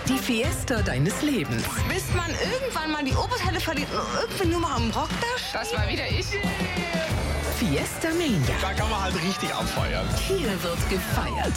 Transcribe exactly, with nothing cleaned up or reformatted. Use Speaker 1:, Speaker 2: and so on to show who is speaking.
Speaker 1: Die Fiesta deines Lebens.
Speaker 2: Bis man irgendwann mal die Oberteile verliert und irgendwie nur mal am Rock da steht.
Speaker 3: Das war wieder ich.
Speaker 1: Fiesta Mania.
Speaker 4: Da kann man halt richtig abfeiern.
Speaker 1: Hier wird gefeiert.